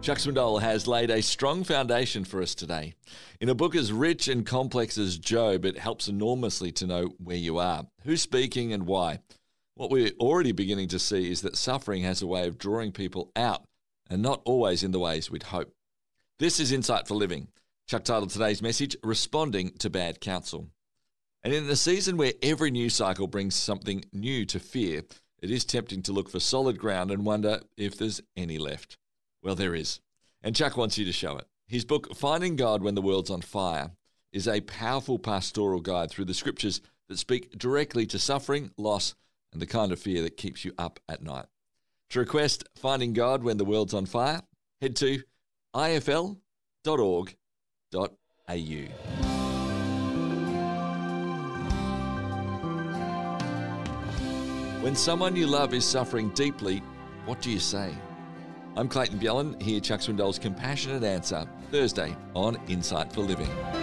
Chuck Swindoll has laid a strong foundation for us today. In a book as rich and complex as Job, it helps enormously to know where you are, who's speaking and why. What we're already beginning to see is that suffering has a way of drawing people out, and not always in the ways we'd hope. This is Insight for Living. Chuck titled today's message, Responding to Bad Counsel. And in a season where every news cycle brings something new to fear, it is tempting to look for solid ground and wonder if there's any left. Well, there is. And Chuck wants you to show it. His book, Finding God When the World's on Fire, is a powerful pastoral guide through the scriptures that speak directly to suffering, loss, and the kind of fear that keeps you up at night. To request Finding God When the World's on Fire, head to ifl.org.au. When someone you love is suffering deeply, what do you say? I'm Clayton Bjelland, here Chuck Swindoll's Compassionate Answer, Thursday on Insight for Living.